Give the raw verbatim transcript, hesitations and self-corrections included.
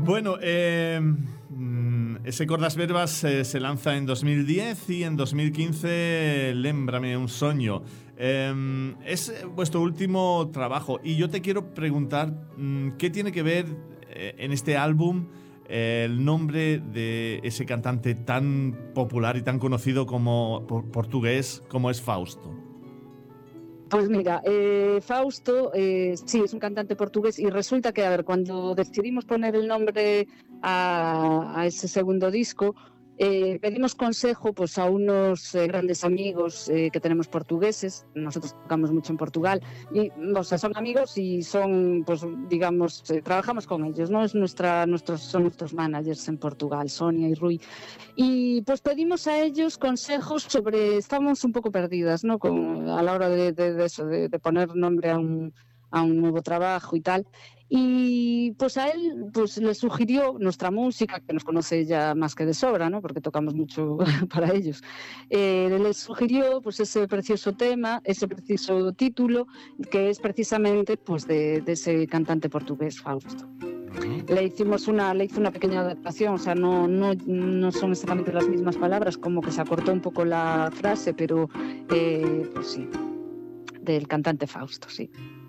Bueno, eh, ese Cordas Verbas eh, se lanza en dos mil diez y en dos mil quince Lémbrame un Soño. Eh, es vuestro último trabajo y yo te quiero preguntar ¿qué tiene que ver eh, en este álbum eh, el nombre de ese cantante tan popular y tan conocido como por, portugués como es Fausto? Pues mira, eh, Fausto, eh, sí, es un cantante portugués y resulta que, a ver, cuando decidimos poner el nombre a, a ese segundo disco, eh, pedimos consejo pues, a unos eh, grandes amigos eh, que tenemos portugueses. Nosotros tocamos mucho en Portugal y, o sea, son amigos y son, pues, digamos, eh, trabajamos con ellos, ¿no? Es nuestra, nuestros, son nuestros managers en Portugal, Sonia y Rui. Y pues pedimos a ellos consejos sobre, estábamos un poco perdidas, ¿no? Con, a la hora de, de, de eso, de, de poner nombre a un, a un nuevo trabajo y tal. Y pues a él pues le sugirió nuestra música, que nos conoce ya más que de sobra, ¿no? Porque tocamos mucho para ellos. Eh, le sugirió pues ese precioso tema, ese preciso título, que es precisamente pues de, de ese cantante portugués, Fausto. Le hicimos una, le hizo una pequeña adaptación, o sea, no, no, no son exactamente las mismas palabras, como que se acortó un poco la frase, pero eh, pues sí, del cantante Fausto, sí.